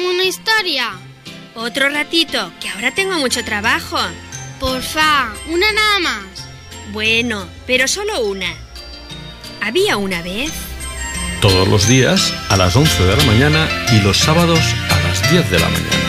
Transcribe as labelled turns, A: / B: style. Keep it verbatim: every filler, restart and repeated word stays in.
A: Cuéntame una historia.
B: Otro ratito, que ahora tengo mucho trabajo.
A: Porfa, una nada más.
B: Bueno, pero solo una. Había una vez...
C: Todos los días a las once de la mañana y los sábados a las diez de la mañana.